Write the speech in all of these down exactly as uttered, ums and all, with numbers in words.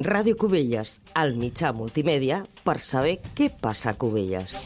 Ràdio Cubelles, el mitjà multimèdia per saber què passa a Cubelles.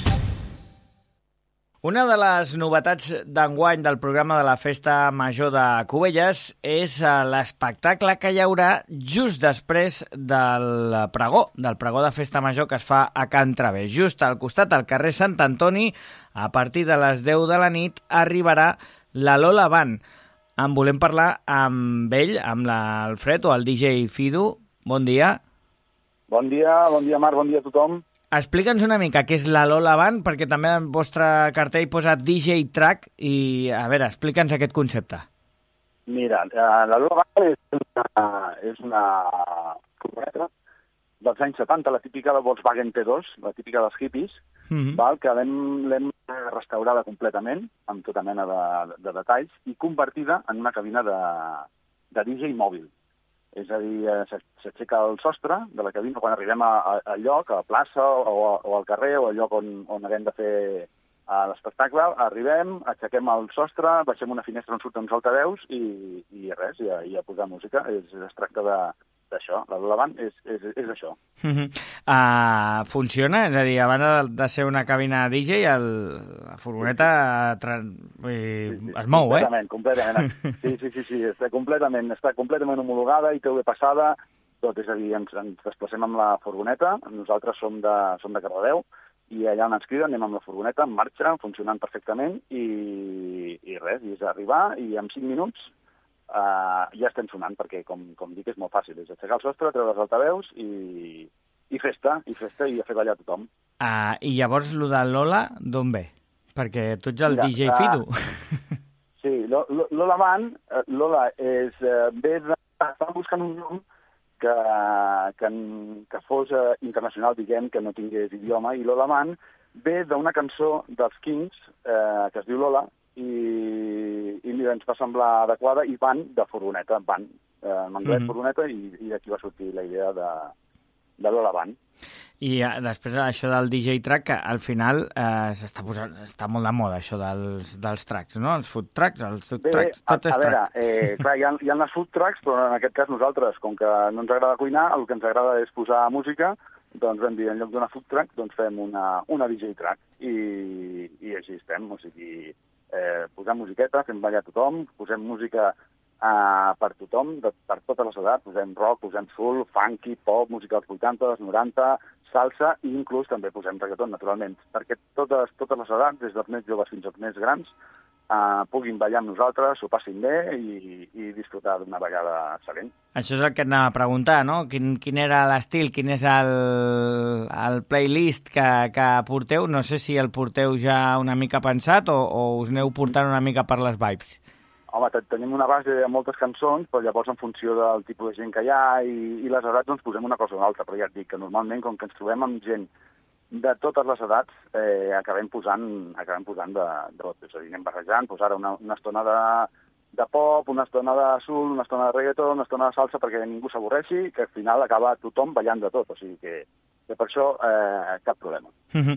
Una de les novetats d'enguany del programa de la Festa Major de Cubelles és l'espectacle que hi haurà just després del pregó, del pregó de Festa Major que es fa a Can Traver. Just al costat, al carrer Sant Antoni, a partir de les deu de la nit, arribarà la Lola Band. En volem parlar amb ell, amb l'Alfred o el D J Fido. Bon dia. Bon dia, bon dia Marc, bon dia a tothom. Explica'ns una mica què és la Lola Band, perquè també en el vostre cartell posa D J Track i, a veure, explica'ns aquest concepte. Mira, la Lola Band és una, és una furgoneta dels anys setanta, la típica de Volkswagen T dos, la típica dels hippies, mm-hmm. val, que l'hem restaurada completament, amb tota mena de, de detalls, i convertida en una cabina de, de D J mòbil. És a dir, s'aixeca el sostre de la cabina quan arribem al lloc, a la plaça o, o al carrer o al lloc on, on haguem de fer l'espectacle. Arribem, aixequem el sostre, baixem una finestra on surten uns altaveus i, i res, i a, i a posar música. Es, es tracta d'això. La Lola Band és, és, és això. Uh-huh. Uh, funciona? És a dir, abans de ser una cabina D J, el, la furgoneta tra... eh, sí, sí, es mou, completament, eh? Completament, sí, sí, sí, sí, està completament, està completament homologada i té bé passada, tot, és a dir, ens, ens desplacem amb la furgoneta, nosaltres som de, som de Cardedeu, i allà on ens criden anem amb la furgoneta, en marxa, funcionant perfectament, i, i res, i és arribar, i en cinc minuts Uh, ja estem sonant, perquè, com, com dic, és molt fàcil. És aixecar el sostre, treure els altaveus i, i festa, i festa i a fer ballar tothom. Uh, I llavors, lo de Lola, d'on ve? Perquè tu ets el Mira, D J Fido. Uh, sí, Lola Band, Lola és... Uh, ve de... Estàvem buscant un nom que, que, que fos uh, internacional, diguem, que no tingués idioma, i Lola Band ve d'una cançó dels Kings, uh, que es diu Lola, i, i mira, ens va semblar adequada, i van de furgoneta, van, eh, en anglès mm-hmm. furgoneta, i, i d'aquí va sortir la idea de, de Lola Band. I eh, després això del D J Track, que al final eh, s'està posant, està molt de moda, això dels, dels tracks, no? Els food tracks, els food Bé, tracks, tot a, és a veure, track. Eh, clar, hi ha, hi ha les food tracks, però en aquest cas nosaltres, com que no ens agrada cuinar, el que ens agrada és posar música, doncs vam dir, en lloc d'una food track, doncs fem una, una D J track, i, i així estem, o sigui... Eh, posem musiqueta, fem ballar tothom, posem música eh, per tothom, de, per totes les edats, posem rock, posem soul, funky, pop, música dels vuitanta, dels noranta, salsa, i inclús també posem reggaeton, naturalment, perquè totes, totes les edats, des dels més joves fins als més grans, eh, puguin ballar amb nosaltres, s'ho passin bé i, i disfrutar d'una ballada excel·lent. Això és el que et anava a preguntar, no? Quin, quin era l'estil, quin és el, el playlist que, que porteu? No sé si el porteu ja una mica pensat o, o us aneu portant una mica per les vibes. Home, tenim una base de moltes cançons, però llavors en funció del tipus de gent que hi ha i, i les edats doncs posem una cosa o una altra, però ja et dic que normalment com que ens trobem amb gent de totes les edats eh, acabem posant, acabem posant de, de tot, és a dir, anem barrejant, doncs ara una, una estona de... de pop, una estona de soul, una estona de reggaeton, una estona de salsa, perquè ningú s'avorreixi, que al final acaba tothom ballant de tot, o sigui que, que per això eh, cap problema. Uh-huh.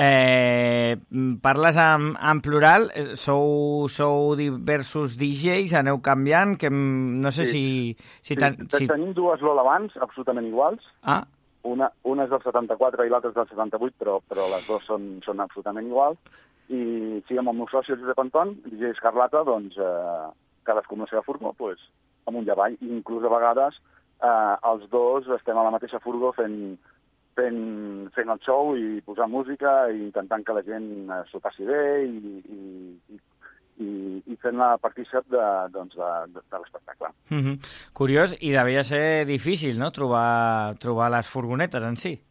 Eh, parles en, en plural, sou, sou diversos D Js, aneu canviant, que no sé sí. si... si, sí. Tan, si... Tenim dues Lola Bands absolutament iguals, ah. una, una és del setanta-quatre i l'altra és del setanta-vuit, però, però les dues són, són absolutament iguals, i sí, amb el meu soci de Panton, D J Escarlata, doncs... Eh, cadascú amb la seva furgo, doncs, amunt i avall. Inclús a vegades eh, els dos estem a la mateixa furgo fent, fent, fent el show i posant música i intentant que la gent eh, s'ho passi bé i, i, i, i fent-la partícip de, doncs, de, de, de l'espectacle. Mm-hmm. Curiós, i devia ser difícil, no?, trobar, trobar les furgonetes en si.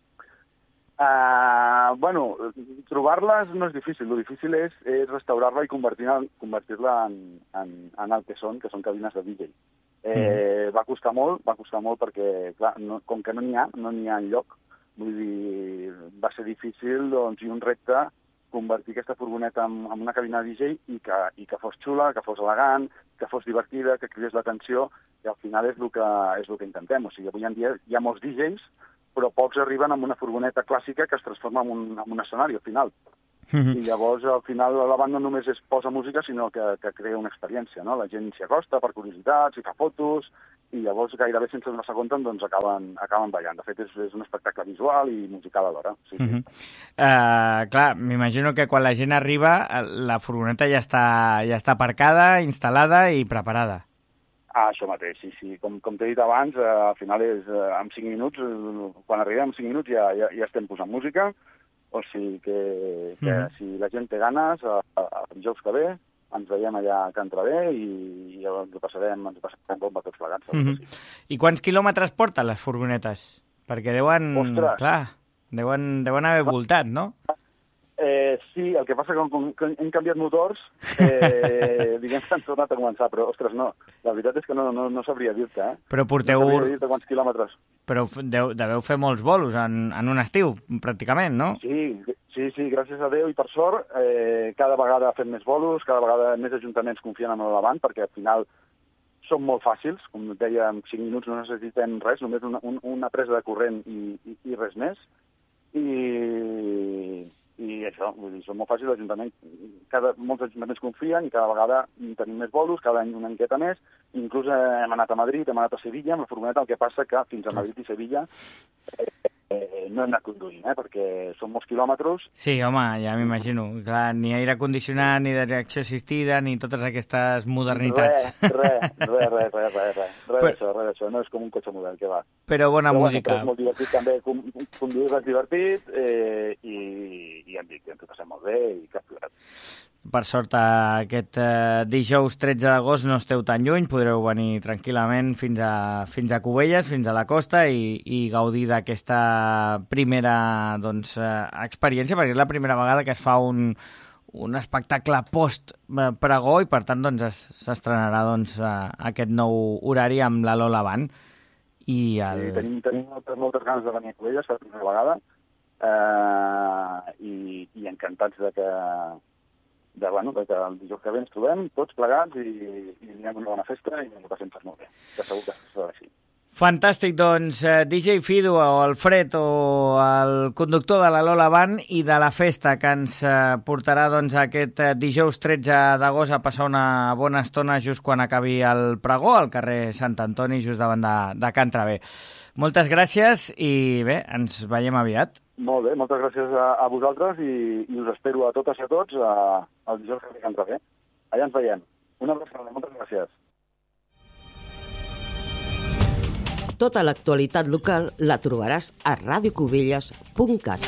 Uh, bueno, trobar-les no és difícil, el difícil és, és restaurar-la i convertir-la convertir en, en, en el que són, que són cabines de D J. Eh, mm. Va costar molt, va costar molt perquè, clar, no, com que no n'hi ha, no n'hi ha enlloc, vull dir, va ser difícil, doncs, i un repte convertir aquesta furgoneta en, en una cabina de D J i que, i que fos xula, que fos elegant, que fos divertida, que cridés l'atenció, i al final és el que, és el que intentem. O sigui, avui en dia hi ha molts D Js, però pocs arriben amb una furgoneta clàssica que es transforma en un, en un escenari al final. Mm-hmm. I llavors, al final, la banda no només es posa música, sinó que, que crea una experiència, no? La gent s'hi acosta per curiositat, s'hi fa fotos, i llavors gairebé sense donar-se compte doncs acaben, acaben ballant. De fet, és, és un espectacle visual i musical alhora. Sí, mm-hmm. sí. uh, clar, m'imagino que quan la gent arriba, la furgoneta ja està, ja està aparcada, instal·lada i preparada. Ah, això mateix, sí, sí. Com, com t'he dit abans, eh, al final és eh, en cinc minuts, eh, quan arribem en cinc minuts ja, ja, ja estem posant música, o sigui que, que mm. si la gent té ganes, el dijous que ve, ens veiem allà a Can Traver i, i ens ho passarem, ens ho passarem bomba tots plegats. Mm -hmm. Sí. I quants quilòmetres porten les furgonetes? Perquè deuen... Ostres. Clar, deuen, deuen haver voltat, no? Eh, sí, el que passa que com que hem canviat motors, eh, diguem que han tornat a començar, però, ostres, no, la veritat és que no, no, no sabria dir-te, eh? Però porteu... No sabria dir-te quants quilòmetres. Però deu, deveu fer molts bolos en, en un estiu, pràcticament, no? Sí, sí, sí, gràcies a Déu i per sort, eh, cada vegada fem més bolos, cada vegada més ajuntaments confien en l'Avant, perquè al final són molt fàcils, com et deia, en cinc minuts no necessitem res, només una, un, una presa de corrent i, i, i res més, i... I això, vull dir, són molt fàcils, l'Ajuntament, cada, molts ajuntaments confien i cada vegada tenim més bolos, cada any una miqueta més, inclús hem anat a Madrid, hem anat a Sevilla, amb la furgoneta, el que passa que fins a Madrid i Sevilla eh, eh, no hem anat conduint, eh, perquè són molts quilòmetres. Sí, home, ja m'imagino, clar, ni aire condicionat, ni direcció assistida, ni totes aquestes modernitats. Res, res, res, res, res, res, res, res d'això, res d'això, no és com un cotxe model, que va. Però bona però, música. Bueno, és molt divertit també, conduir és divertit, eh, i, i em dic que ens ho passem molt bé i cap plorat. Per sort, aquest eh, dijous tretze d'agost no esteu tan lluny, podreu venir tranquil·lament fins a, fins a Cubelles, fins a la costa i, i gaudir d'aquesta primera doncs, eh, experiència, perquè és la primera vegada que es fa un, un espectacle post-pregó i per tant doncs, s'estrenarà doncs, aquest nou horari amb la Lola Band. I el... sí, tenim, tenim moltes, moltes ganes de venir a Cubelles per primera vegada eh, i, i encantats de que de, bueno, de que el dijous que ve ens trobem tots plegats i, i anem una bona festa i ens ho passem molt bé, que segur que serà així. Fantàstic, doncs, eh, D J Fido, o el Fred, o el conductor de la Lola Band i de la festa que ens eh, portarà doncs, aquest eh, dijous tretze d'agost a passar una bona estona just quan acabi el pregó al carrer Sant Antoni, just davant de, de Can Traver. Moltes gràcies i bé, ens veiem aviat. Molt bé, moltes gràcies a, a vosaltres i, i us espero a totes i a tots a, al dijous que ve Can Traver. Allà ens veiem. Una abraçada, moltes gràcies. Tota l'actualitat local la trobaràs a radio cubelles punt cat.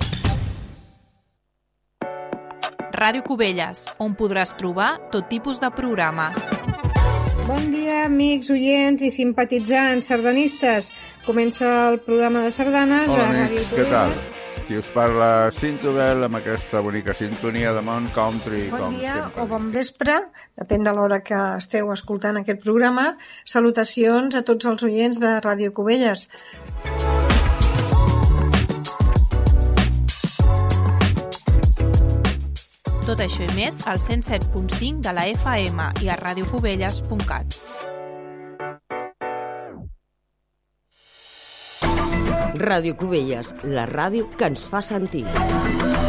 Ràdio Cubelles, on podràs trobar tot tipus de programes. Bon dia, amics, oients i simpatitzants sardanistes. Comença el programa de sardanes Hola, de amics, Ràdio què tal? Cubelles. Qui us parla, Cinto Bell, amb aquesta bonica sintonia de Mont Country. Bon com dia sempre. o bon vespre, depèn de l'hora que esteu escoltant aquest programa. Salutacions a tots els oients de Ràdio Cubelles. Tot això i més al cent set punt cinc de la F M i a radio cubelles punt cat. Ràdio Cubelles, la ràdio que ens fa sentir.